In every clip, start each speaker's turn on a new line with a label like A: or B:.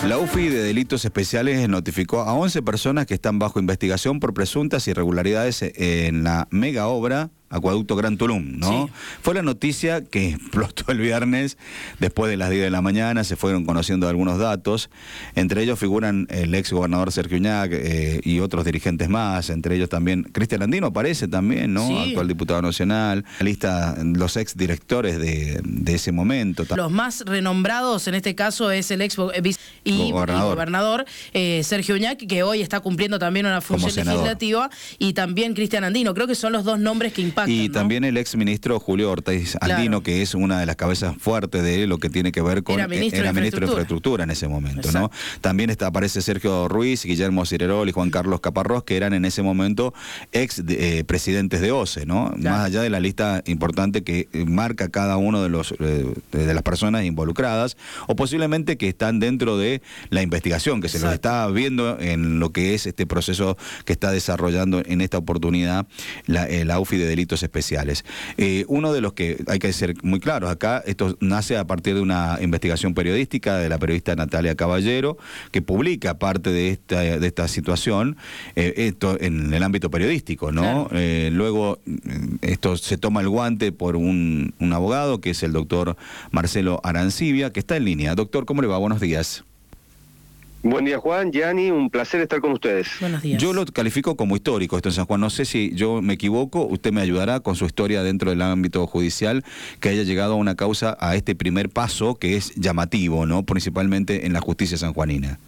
A: La UFI de Delitos Especiales notificó a 11 personas que están bajo investigación por presuntas irregularidades en la mega obra Acueducto Gran Tulum, ¿no? Sí. Fue la noticia que explotó el viernes después de las 10 de la mañana, se fueron conociendo algunos datos, entre ellos figuran el ex gobernador Sergio Uñac y otros dirigentes más, entre ellos también Cristian Andino aparece también, ¿no? Sí. Actual diputado nacional, la lista, los ex directores de ese momento.
B: Los más renombrados en este caso es el ex gobernador Sergio Uñac, que hoy está cumpliendo también una función legislativa, y también Cristian Andino. Creo que son los dos nombres que impactan. Y
A: también el ex ministro Julio Ortiz Andino, que es una de las cabezas fuertes de lo que tiene que ver con... Era ministro de Infraestructura en ese momento, ¿no? También aparece Sergio Ruiz, Guillermo Cirerol y Juan Carlos Caparrós, que eran en ese momento ex presidentes de OCE, ¿no? Claro. Más allá de la lista importante que marca cada uno de las personas involucradas, o posiblemente que están dentro de la investigación, que se los está viendo en lo que es este proceso que está desarrollando en esta oportunidad la UFI de Delitos Especiales. Uno de los que hay que ser muy claros acá, esto nace a partir de una investigación periodística de la periodista Natalia Caballero, que publica parte de esta situación, esto en el ámbito periodístico, ¿no? Claro. Luego esto se toma el guante por un abogado, que es el doctor Marcelo Arancibia, que está en línea. Doctor, ¿cómo le va? Buenos días.
C: Buen día, Juan, Gianni, un placer estar con ustedes.
B: Buenos días.
A: Yo lo califico como histórico esto en San Juan, no sé si yo me equivoco, usted me ayudará con su historia dentro del ámbito judicial, que haya llegado a una causa, a este primer paso que es llamativo, ¿no? Principalmente en la justicia sanjuanina.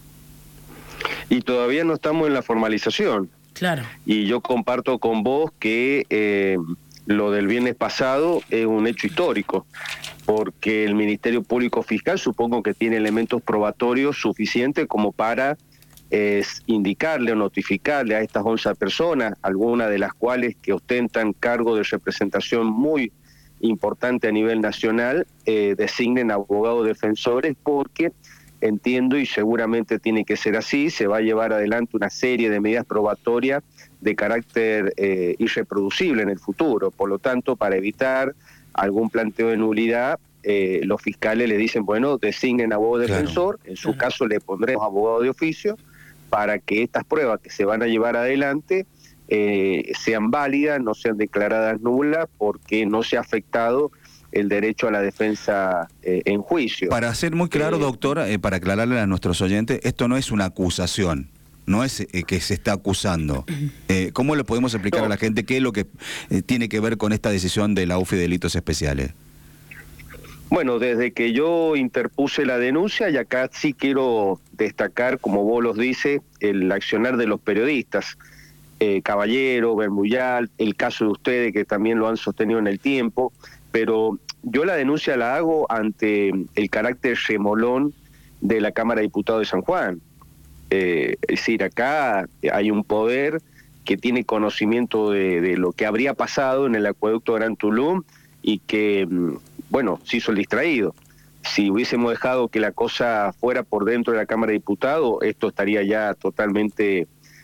C: Y todavía no estamos en la formalización.
B: Claro.
C: Y yo comparto con vos que lo del viernes pasado es un hecho histórico, porque el Ministerio Público Fiscal supongo que tiene elementos probatorios suficientes como para indicarle o notificarle a estas 11 personas, algunas de las cuales que ostentan cargo de representación muy importante a nivel nacional, designen abogados defensores, porque entiendo, y seguramente tiene que ser así, se va a llevar adelante una serie de medidas probatorias de carácter irreproducible en el futuro. Por lo tanto, para evitar algún planteo de nulidad, los fiscales le dicen, bueno, designen abogado defensor, en su caso le pondremos abogado de oficio, para que estas pruebas que se van a llevar adelante sean válidas, no sean declaradas nulas, porque no se ha afectado el derecho a la defensa en juicio.
A: Para ser muy claro, doctor, para aclararle a nuestros oyentes, esto no es una acusación, no es que se está acusando. ¿Cómo le podemos explicar a la gente qué es lo que tiene que ver con esta decisión de la UFI de Delitos Especiales?
C: Bueno, desde que yo interpuse la denuncia, y acá sí quiero destacar, como vos los dices, el accionar de los periodistas, Caballero, Bermuyal, el caso de ustedes que también lo han sostenido en el tiempo, pero yo la denuncia la hago ante el carácter remolón de la Cámara de Diputados de San Juan. Es decir, acá hay un poder que tiene conocimiento de lo que habría pasado en el acueducto Gran Tulum y que, bueno, se hizo el distraído. Si hubiésemos dejado que la cosa fuera por dentro de la Cámara de Diputados, esto estaría ya totalmente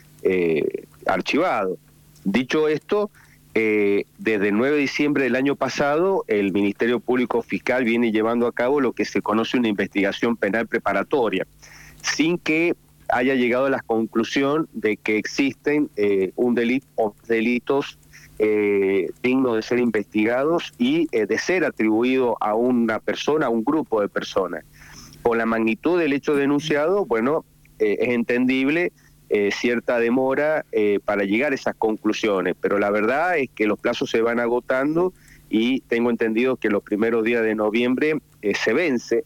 C: archivado. Dicho esto, desde el 9 de diciembre del año pasado, el Ministerio Público Fiscal viene llevando a cabo lo que se conoce una investigación penal preparatoria, sin que haya llegado a la conclusión de que existen delitos dignos de ser investigados y de ser atribuido a una persona, a un grupo de personas. Por la magnitud del hecho denunciado, bueno, es entendible cierta demora para llegar a esas conclusiones, pero la verdad es que los plazos se van agotando y tengo entendido que los primeros días de noviembre se vence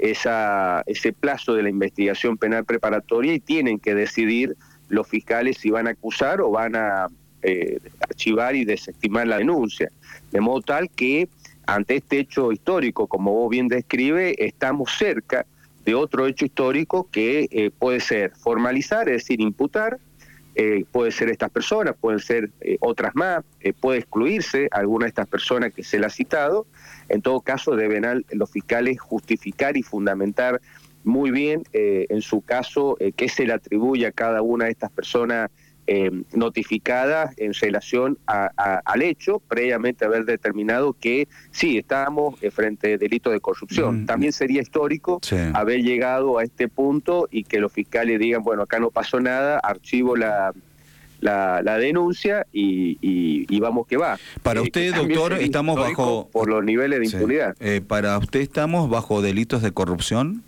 C: ese plazo de la investigación penal preparatoria y tienen que decidir los fiscales si van a acusar o van a archivar y desestimar la denuncia. De modo tal que ante este hecho histórico, como vos bien describe, estamos cerca de otro hecho histórico que puede ser formalizar, es decir, imputar, puede ser estas personas, pueden ser otras más, puede excluirse alguna de estas personas que se le ha citado. En todo caso, deben los fiscales justificar y fundamentar muy bien, en su caso, qué se le atribuye a cada una de estas personas notificada en relación al hecho, previamente haber determinado que sí, estábamos frente a delitos de corrupción. También sería histórico haber llegado a este punto y que los fiscales digan, bueno, acá no pasó nada, archivo la denuncia y vamos que va.
A: Para usted, doctor, estamos bajo...
C: Por los niveles de impunidad.
A: ¿Para usted estamos bajo delitos de corrupción?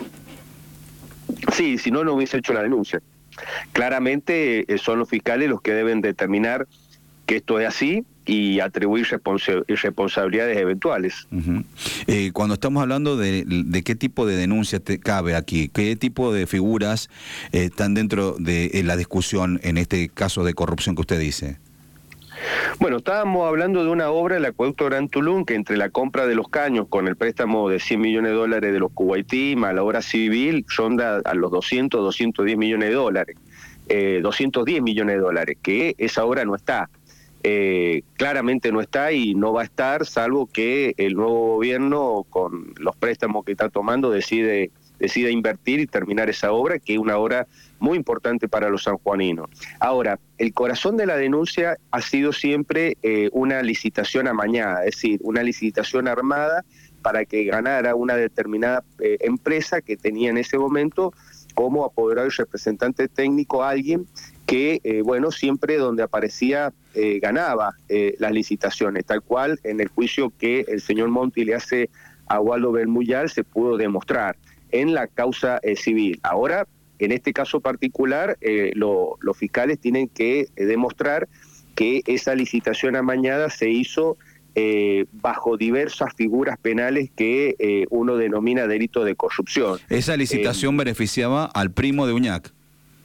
C: Sí, si no, no hubiese hecho la denuncia. Claramente son los fiscales los que deben determinar que esto es así y atribuir responsabilidades eventuales.
A: Cuando estamos hablando de qué tipo de denuncia cabe aquí, qué tipo de figuras están dentro de la discusión en este caso de corrupción que usted dice.
C: Bueno, estábamos hablando de una obra, el acueducto Gran Tulum, que entre la compra de los caños con el préstamo de $100 millones de los Kuwaití, más la obra civil, ronda a los 210 millones de dólares. 210 millones de dólares, que esa obra no está. Claramente no está y no va a estar, salvo que el nuevo gobierno, con los préstamos que está tomando, decida invertir y terminar esa obra, que es una obra muy importante para los sanjuaninos. Ahora, el corazón de la denuncia ha sido siempre una licitación amañada, es decir, una licitación armada para que ganara una determinada empresa que tenía en ese momento como apoderado y representante técnico alguien que, bueno, siempre donde aparecía ganaba las licitaciones, tal cual en el juicio que el señor Monti le hace a Waldo Belmuyal se pudo demostrar en la causa civil. Ahora, en este caso particular, los fiscales tienen que demostrar que esa licitación amañada se hizo bajo diversas figuras penales que uno denomina delito de corrupción.
A: ¿Esa licitación beneficiaba al primo de Uñac?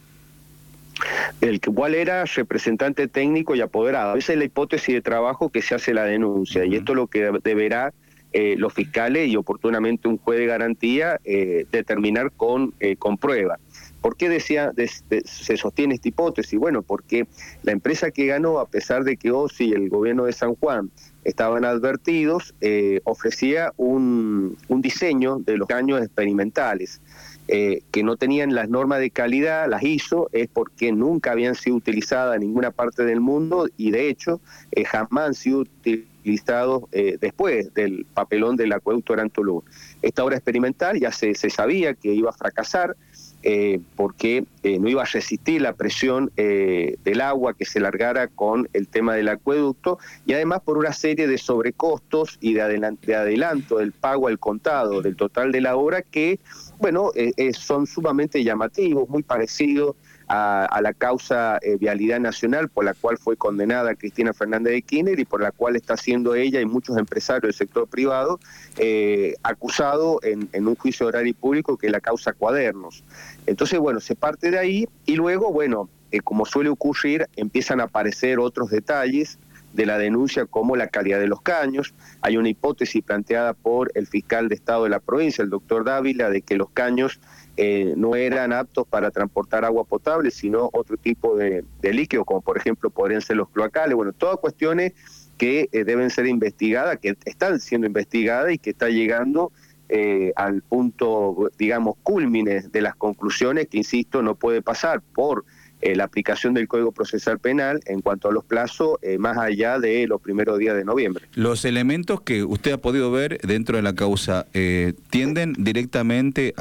C: El cual era representante técnico y apoderado. Esa es la hipótesis de trabajo que se hace la denuncia, y esto es lo que deberá los fiscales y oportunamente un juez de garantía determinar con prueba. ¿Por qué se sostiene esta hipótesis? Bueno, porque la empresa que ganó, a pesar de que OSI y el gobierno de San Juan estaban advertidos, ofrecía un diseño de los caños experimentales que no tenían las normas de calidad, las hizo, es porque nunca habían sido utilizadas en ninguna parte del mundo y de hecho jamás han sido utilizados después del papelón del acueducto Gran Tulum. Esta obra experimental ya se sabía que iba a fracasar, porque no iba a resistir la presión del agua que se largara con el tema del acueducto, y además por una serie de sobrecostos y de adelanto del pago al contado del total de la obra que, bueno, son sumamente llamativos, muy parecidos a la causa Vialidad Nacional, por la cual fue condenada Cristina Fernández de Kirchner y por la cual está siendo ella y muchos empresarios del sector privado acusados en un juicio oral y público, que es la causa Cuadernos. Entonces, bueno, se parte de ahí y luego, bueno, como suele ocurrir, empiezan a aparecer otros detalles de la denuncia, como la calidad de los caños. Hay una hipótesis planteada por el fiscal de Estado de la provincia, el doctor Dávila, de que los caños no eran aptos para transportar agua potable, sino otro tipo de líquido, como por ejemplo podrían ser los cloacales. Bueno, todas cuestiones que deben ser investigadas, que están siendo investigadas y que está llegando al punto, digamos, cúlmine de las conclusiones, que, insisto, no puede pasar por la aplicación del Código Procesal Penal en cuanto a los plazos más allá de los primeros días de noviembre.
A: Los elementos que usted ha podido ver dentro de la causa tienden directamente